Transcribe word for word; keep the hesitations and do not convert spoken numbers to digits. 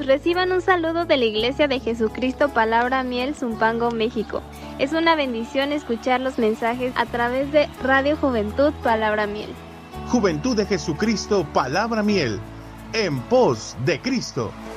Hermanos, reciban un saludo de la Iglesia de Jesucristo Palabra Miel, Zumpango, México. Es una bendición escuchar los mensajes a través de Radio Juventud Palabra Miel. Juventud de Jesucristo Palabra Miel, en pos de Cristo.